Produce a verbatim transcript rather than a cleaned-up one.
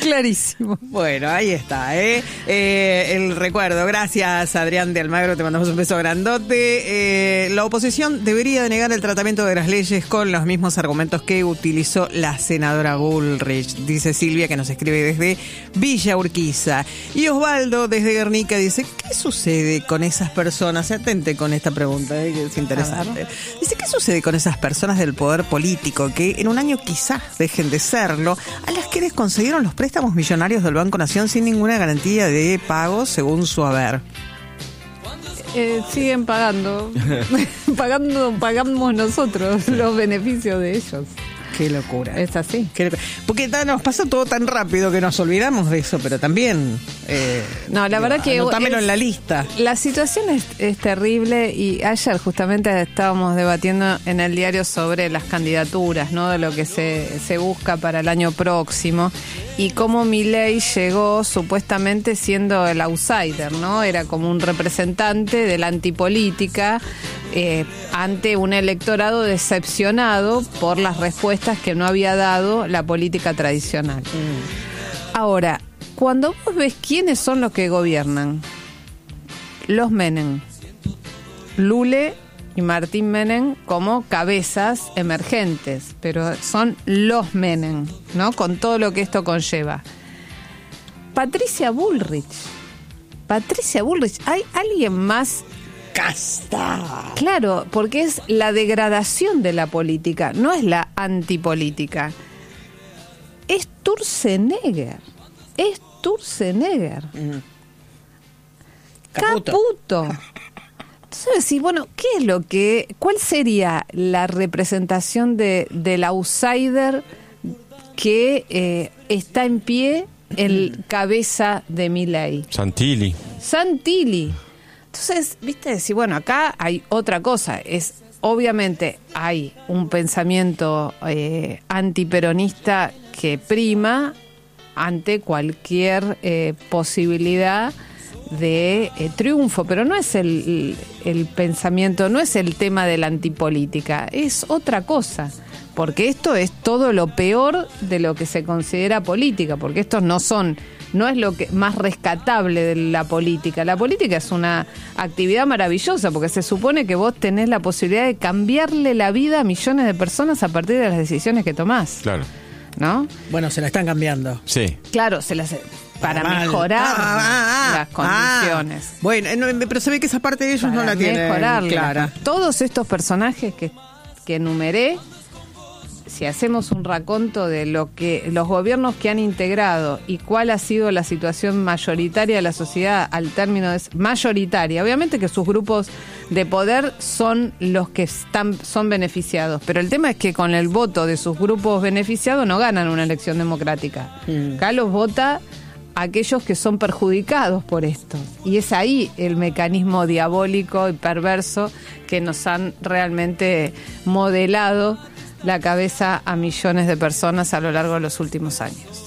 Clarísimo. Bueno, ahí está, ¿eh? Eh, el recuerdo. Gracias, Adrián de Almagro, te mandamos un beso grandote. Eh, la oposición debería denegar el tratamiento de las leyes con los mismos argumentos que utilizó la senadora Bullrich, dice Silvia, que nos escribe desde Villa Urquiza. Y Osvaldo, desde Guernica, dice, ¿qué sucede con esas personas? Se atente con esta pregunta, ¿eh? Que es interesante. Dice, ¿qué sucede con esas personas del poder político que en un año quizás dejen de serlo, a las que les concedieron los préstamos millonarios del Banco Nación sin ninguna garantía de pago según su haber? Eh, siguen pagando. pagando, pagamos nosotros los beneficios de ellos. Qué locura. Es así. Qué locura. Porque ta, nos pasa todo tan rápido que nos olvidamos de eso, pero también... Eh, no, la digo, verdad que... Anótamelo es, en la lista. La situación es, es terrible y ayer justamente estábamos debatiendo en el diario sobre las candidaturas, ¿no? De lo que se, se busca para el año próximo y cómo Milei llegó supuestamente siendo el outsider, ¿no? Era como un representante de la antipolítica eh, ante un electorado decepcionado por las respuestas que no había dado la política tradicional. Mm. Ahora, cuando vos ves quiénes son los que gobiernan, los Menem, Lule y Martín Menem como cabezas emergentes, pero son los Menem, ¿no? Con todo lo que esto conlleva. Patricia Bullrich. Patricia Bullrich, ¿hay alguien más? ¡Casta! Claro, porque es la degradación de la política, no es la antipolítica. Es Sturzenegger. Es Sturzenegger. Mm. Caputo. Caputo. Entonces decís, bueno, ¿qué es lo que, cuál sería la representación de del outsider que eh, está en pie en cabeza de Milei? Santilli. Santilli. Entonces, viste, decir, bueno, acá hay otra cosa, es obviamente hay un pensamiento eh, antiperonista que prima ante cualquier eh, posibilidad de eh, triunfo, pero no es el, el pensamiento, no es el tema de la antipolítica, es otra cosa, porque esto es todo lo peor de lo que se considera política, porque estos no son, no es lo que más rescatable de la política. La política es una actividad maravillosa, porque se supone que vos tenés la posibilidad de cambiarle la vida a millones de personas a partir de las decisiones que tomás. Claro. ¿No? Bueno, se la están cambiando. Sí. Claro, se las para Mal. mejorar ah, ah, ah, las condiciones. Ah. Bueno, no, pero se ve que esa parte de ellos para no la tienen mejorarla. clara. Todos estos personajes que, que enumeré, si hacemos un raconto de lo que los gobiernos que han integrado y cuál ha sido la situación mayoritaria de la sociedad al término de mayoritaria, obviamente que sus grupos de poder son los que están son beneficiados, pero el tema es que con el voto de sus grupos beneficiados no ganan una elección democrática. Mm. Acá los vota aquellos que son perjudicados por esto, y es ahí el mecanismo diabólico y perverso que nos han realmente modelado la cabeza a millones de personas a lo largo de los últimos años.